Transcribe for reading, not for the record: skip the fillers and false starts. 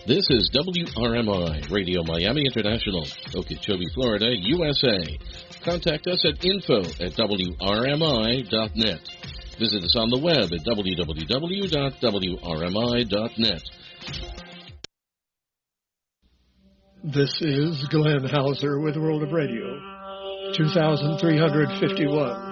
This is WRMI, Radio Miami International, Okeechobee, Florida, USA. Contact us at info@wrmi.net. Visit us on the web at www.wrmi.net. This is Glenn Hauser with World of Radio, 2351.